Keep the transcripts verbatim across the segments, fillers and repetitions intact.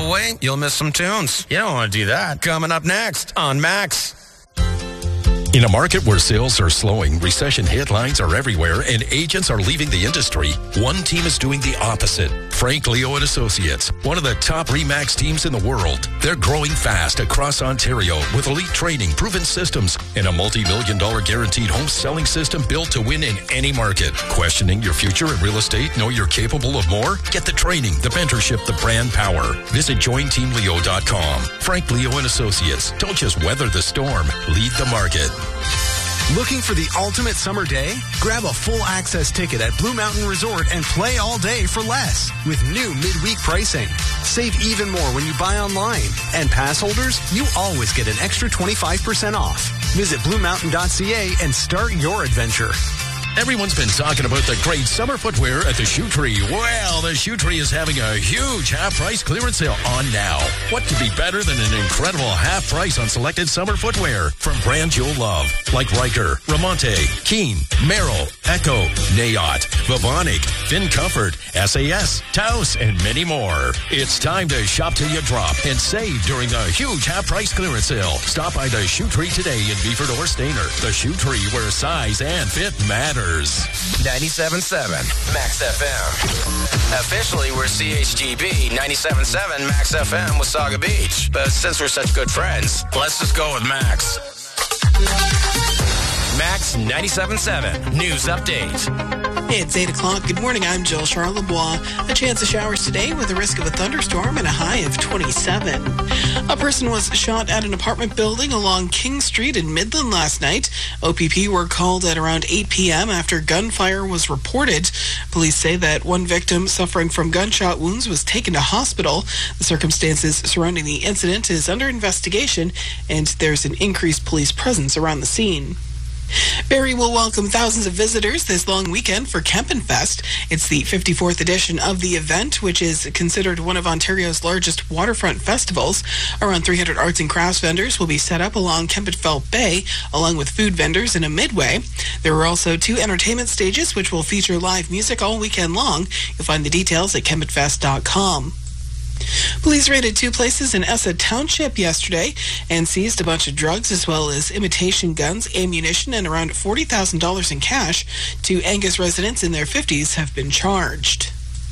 the way, you'll miss some tunes. You don't want to do that. Coming up next on Max. In a market where sales are slowing, recession headlines are everywhere, and agents are leaving the industry, one team is doing the opposite. Frank Leo and Associates, one of the top RE/MAX teams in the world. They're growing fast across Ontario with elite training, proven systems, and a multi-million dollar guaranteed home selling system built to win in any market. Questioning your future in real estate? Know you're capable of more? Get the training, the mentorship, the brand power. Visit join team leo dot com. Frank Leo and Associates. Don't just weather the storm. Lead the market. Looking for the ultimate summer day? Grab a full access ticket at Blue Mountain Resort and play all day for less with new midweek pricing. Save even more when you buy online. And pass holders, you always get an extra twenty-five percent off. Visit blue mountain dot c a and start your adventure. Everyone's been talking about the great summer footwear at the Shoe Tree. Well, the Shoe Tree is having a huge half-price clearance sale on now. What could be better than an incredible half price on selected summer footwear from brands you'll love, like Riker, Ramonte, Keen, Merrill, Echo, Nayot, Vivonic, Finn Comfort, S A S, Taos, and many more. It's time to shop till you drop and save during the huge half-price clearance sale. Stop by the Shoe Tree today in Beeford or Stainer. The Shoe Tree, where size and fit matter. ninety-seven point seven Max F M. Officially, we're C H G B ninety-seven point seven Max F M, Wasaga Beach. But since we're such good friends, let's just go with Max. Max ninety-seven point seven News Update. It's eight o'clock. Good morning. I'm Jill Charlebois. A chance of showers today with a risk of a thunderstorm and a high of twenty-seven. A person was shot at an apartment building along King Street in Midland last night. O P P were called at around eight p.m. after gunfire was reported. Police say that one victim suffering from gunshot wounds was taken to hospital. The circumstances surrounding the incident is under investigation, and there's an increased police presence around the scene. Barrie will welcome thousands of visitors this long weekend for Kempenfest. It's the fifty-fourth edition of the event, which is considered one of Ontario's largest waterfront festivals. Around three hundred arts and crafts vendors will be set up along Kempenfelt Bay, along with food vendors in a midway. There are also two entertainment stages, which will feature live music all weekend long. You'll find the details at kempenfest dot com. Police raided two places in Essa Township yesterday and seized a bunch of drugs as well as imitation guns, ammunition, and around forty thousand dollars in cash. Two Angus residents in their fifties have been charged.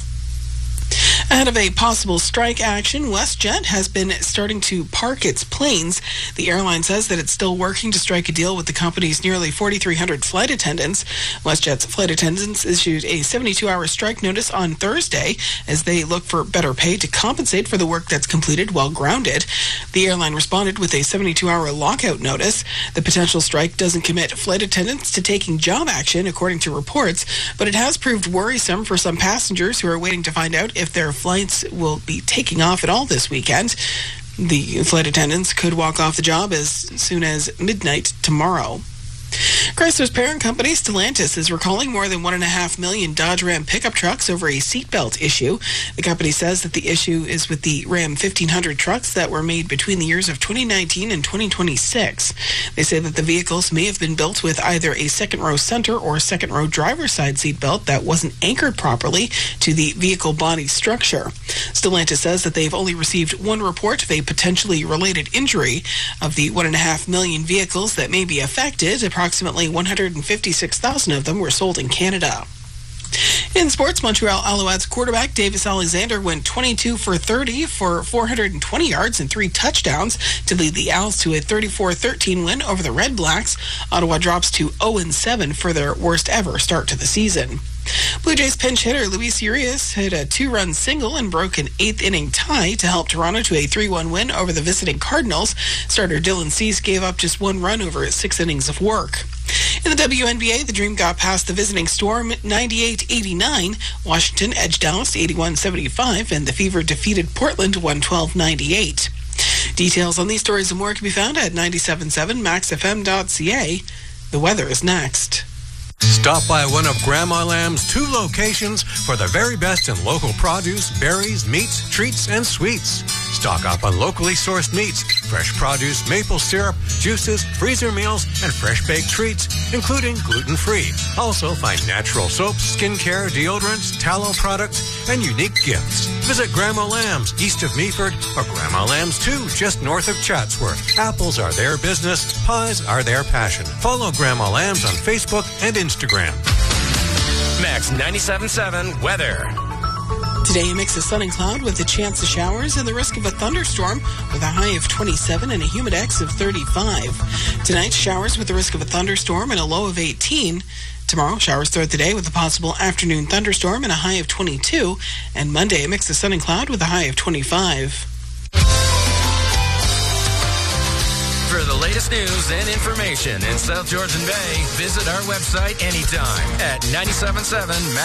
Ahead of a possible strike action, WestJet has been starting to park its planes. The airline says that it's still working to strike a deal with the company's nearly forty-three hundred flight attendants. WestJet's flight attendants issued a seventy-two hour strike notice on Thursday as they look for better pay to compensate for the work that's completed while grounded. The airline responded with a seventy-two hour lockout notice. The potential strike doesn't commit flight attendants to taking job action, according to reports, but it has proved worrisome for some passengers who are waiting to find out if their flights will be taking off at all this weekend. The flight attendants could walk off the job as soon as midnight tomorrow. Chrysler's parent company, Stellantis, is recalling more than one point five million Dodge Ram pickup trucks over a seatbelt issue. The company says that the issue is with the Ram fifteen hundred trucks that were made between the years of twenty nineteen and twenty twenty-six. They say that the vehicles may have been built with either a second-row center or second-row driver's side seatbelt that wasn't anchored properly to the vehicle body structure. Stellantis says that they've only received one report of a potentially related injury. Of the one point five million vehicles that may be affected, approximately one hundred fifty-six thousand of them were sold in Canada. In sports, Montreal Alouettes quarterback Davis Alexander went twenty-two for thirty for four hundred twenty yards and three touchdowns to lead the Owls to a thirty-four thirteen win over the Red Blacks. Ottawa drops to oh and seven for their worst ever start to the season. Blue Jays pinch hitter Luis Urias hit a two-run single and broke an eighth-inning tie to help Toronto to a three one win over the visiting Cardinals. Starter Dylan Cease gave up just one run over six innings of work. In the W N B A, the Dream got past the visiting Storm ninety-eight eighty-nine. Washington edged Dallas eighty-one seventy-five, and the Fever defeated Portland one twelve ninety-eight. Details on these stories and more can be found at ninety-seven point seven max f m dot c a. The weather is next. Stop by one of Grandma Lamb's two locations for the very best in local produce, berries, meats, treats, and sweets. Stock up on locally sourced meats, fresh produce, maple syrup, juices, freezer meals, and fresh baked treats, including gluten-free. Also find natural soaps, skincare, deodorants, tallow products, and unique gifts. Visit Grandma Lamb's east of Meaford or Grandma Lamb's two just north of Chatsworth. Apples are their business, pies are their passion. Follow Grandma Lamb's on Facebook and Instagram. Max ninety-seven point seven weather. Today, a mix of sun and cloud with a chance of showers and the risk of a thunderstorm with a high of twenty-seven and a humidex of thirty-five. Tonight, showers with the risk of a thunderstorm and a low of eighteen. Tomorrow, showers throughout the day with a possible afternoon thunderstorm and a high of twenty-two. And Monday, a mix of sun and cloud with a high of twenty-five. For the latest news and information in South Georgian Bay, visit our website anytime at nine seven seven